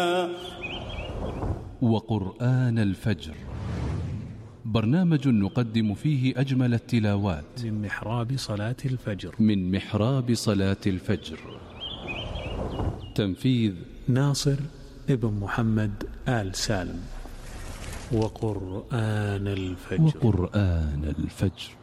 وقرآن الفجر، برنامج نقدم فيه أجمل التلاوات من محراب صلاة الفجر. من محراب صلاة الفجر. تنفيذ ناصر ابن محمد آل سالم. وقرآن الفجر. وقرآن الفجر.